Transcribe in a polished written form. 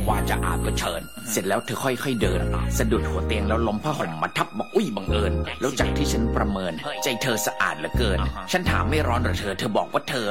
วาจะอาบก็เชิญเสร็จแล้วเธอค่อยๆเดินสะดุดหัวเตียงแล้วล้มผ้าห่มมาทับบอกอุ้ยบังเอิญแล้วจากที่ฉันประเมินใจเธอสะอาดเหลือเกินฉันถามไม่ร้อนหรอเธอบอกว่าเธอ